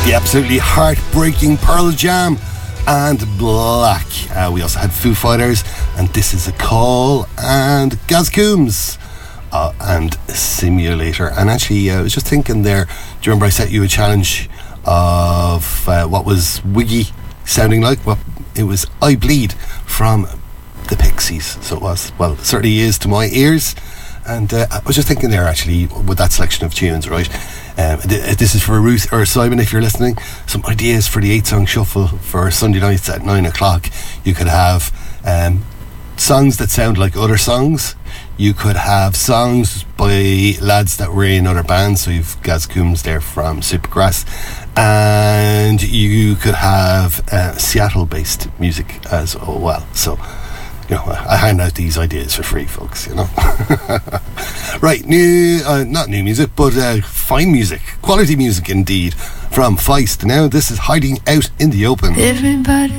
The absolutely heartbreaking Pearl Jam and Black. We also had Foo Fighters and This Is a Call and Gaz Coombs and Simulator. And actually, I was just thinking there, do you remember I set you a challenge of what was Wiggy sounding like? Well, it was I Bleed from the Pixies. So it was, well, it certainly is to my ears. And I was just thinking there, actually, with that selection of tunes, right? This is for Ruth or Simon, if you're listening. Some ideas for the 8-song shuffle for Sunday nights at 9 o'clock. You could have songs that sound like other songs. You could have songs by lads that were in other bands. So you've Gaz Coombs there from Supergrass. And you could have Seattle-based music as well. So, you know, I hand out these ideas for free, folks, you know. Right, not new music, but fine music, quality music indeed, from Feist. Now this is Hiding Out in the Open. Everybody